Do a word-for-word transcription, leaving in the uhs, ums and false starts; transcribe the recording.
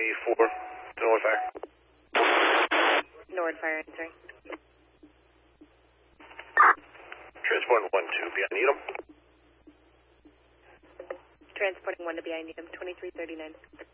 eighty-four, North Fire. North Fire, answering. Transporting one two, B I need him. Transporting one to B I need him, twenty-three thirty-nine.